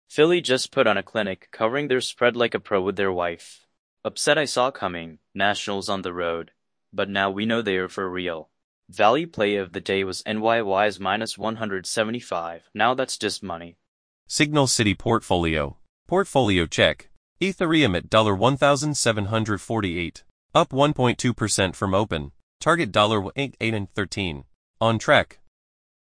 Philly just put on a clinic, covering their spread like a pro with their wife. Upset I saw coming, Nationals on the road. But now we know they are for real. Value play of the day was NYY's minus 175. Now that's just money. Signal City Portfolio. Portfolio check. Ethereum at $1,748. Up 1.2% from open. Target $8.13. On track.